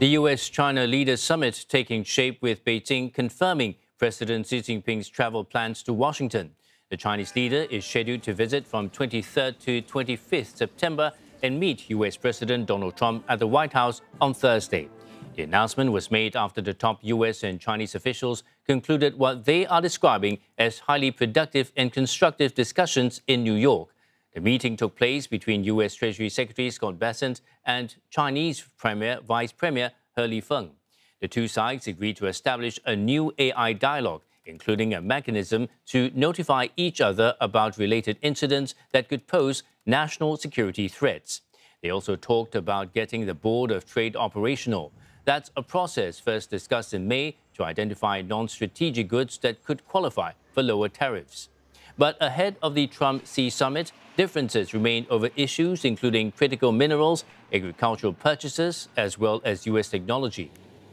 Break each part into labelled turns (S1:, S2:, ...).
S1: The US-China Leaders Summit taking shape with Beijing confirming President Xi Jinping's travel plans to Washington. The Chinese leader is scheduled to visit from 23rd to 25th September and meet US President Donald Trump at the White House on Thursday. The announcement was made after the top US and Chinese officials concluded what they are describing as highly productive and constructive discussions in New York. The meeting took place between U.S. Treasury Secretary Scott Bessent and Chinese Vice Premier He Lifeng. The two sides agreed to establish a new AI dialogue, including a mechanism to notify each other about related incidents that could pose national security threats. They also talked about getting the Board of Trade operational. That's a process first discussed in May to identify non-strategic goods that could qualify for lower tariffs. But ahead of the Trump-Xi summit, differences remain over issues including critical minerals, agricultural purchases, as well as U.S. technology.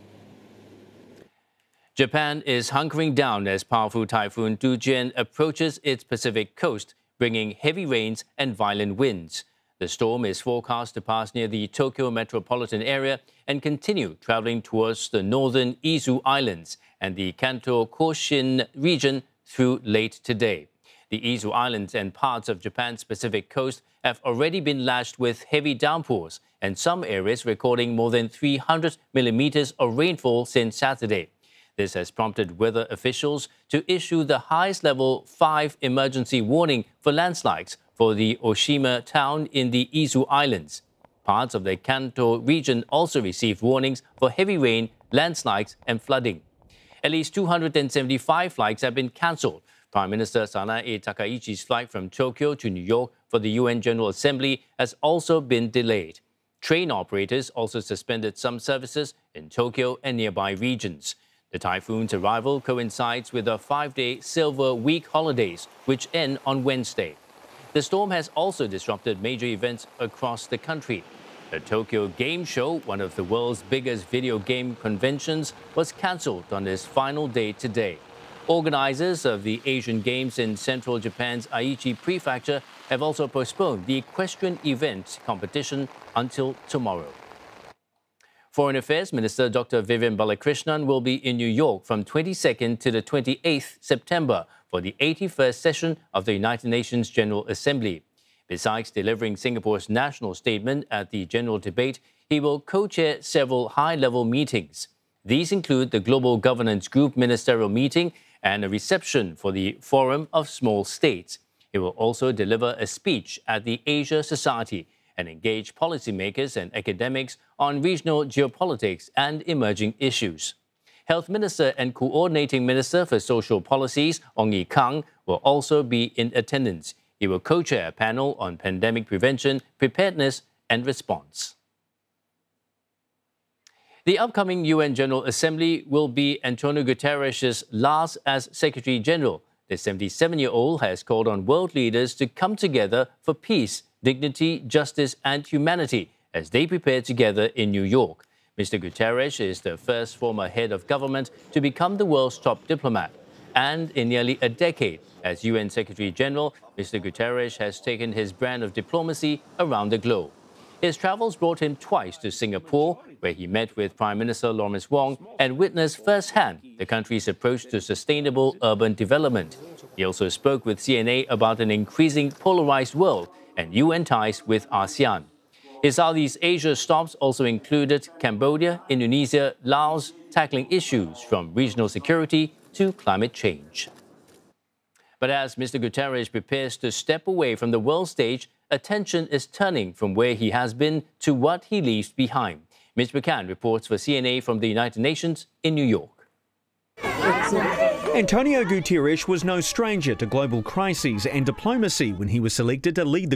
S1: Japan is hunkering down as powerful Typhoon Dujian approaches its Pacific coast, bringing heavy rains and violent winds. The storm is forecast to pass near the Tokyo metropolitan area and continue traveling towards the northern Izu Islands and the Kanto Koshin region through late today. The Izu Islands and parts of Japan's Pacific coast have already been lashed with heavy downpours, and some areas recording more than 300 millimeters of rainfall since Saturday. This has prompted weather officials to issue the highest level 5 emergency warning for landslides for the Oshima town in the Izu Islands. Parts of the Kanto region also received warnings for heavy rain, landslides, and flooding. At least 275 flights have been cancelled. Prime Minister Sanae Takaichi's flight from Tokyo to New York for the UN General Assembly has also been delayed. Train operators also suspended some services in Tokyo and nearby regions. The typhoon's arrival coincides with the 5-day Silver Week holidays, which end on Wednesday. The storm has also disrupted major events across the country. The Tokyo Game Show, one of the world's biggest video game conventions, was cancelled on its final day today. Organizers of the Asian Games in central Japan's Aichi Prefecture have also postponed the equestrian event competition until tomorrow. Foreign Affairs Minister Dr. Vivian Balakrishnan will be in New York from 22nd to the 28th September for the 81st session of the United Nations General Assembly. Besides delivering Singapore's national statement at the general debate, he will co-chair several high-level meetings. These include the Global Governance Group Ministerial Meeting and a reception for the Forum of Small States. He will also deliver a speech at the Asia Society and engage policymakers and academics on regional geopolitics and emerging issues. Health Minister and Coordinating Minister for Social Policies, Ong Ye Kung, will also be in attendance. He will co-chair a panel on pandemic prevention, preparedness, and response. The upcoming UN General Assembly will be Antonio Guterres' last as Secretary General. The 77-year-old has called on world leaders to come together for peace, dignity, justice, and humanity as they prepare together in New York. Mr. Guterres is the first former head of government to become the world's top diplomat. And in nearly a decade as UN Secretary General, Mr. Guterres has taken his brand of diplomacy around the globe. His travels brought him twice to Singapore, where he met with Prime Minister Lawrence Wong and witnessed firsthand the country's approach to sustainable urban development. He also spoke with CNA about an increasing polarized world and UN ties with ASEAN. His Southeast Asia stops also included Cambodia, Indonesia, Laos, tackling issues from regional security to climate change. But as Mr. Guterres prepares to step away from the world stage, attention is turning from where he has been to what he leaves behind. Mitch McCann reports for CNA from the United Nations in New York.
S2: Antonio Guterres was no stranger to global crises and diplomacy when he was selected to lead the